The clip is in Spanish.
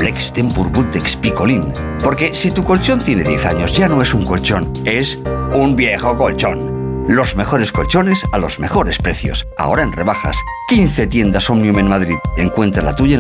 Flex Tempur Vultex Picolín. Porque si tu colchón tiene 10 años, ya no es un colchón, es un viejo colchón. Los mejores colchones a los mejores precios. Ahora en rebajas. 15 tiendas Omnium en Madrid. Encuentra la tuya en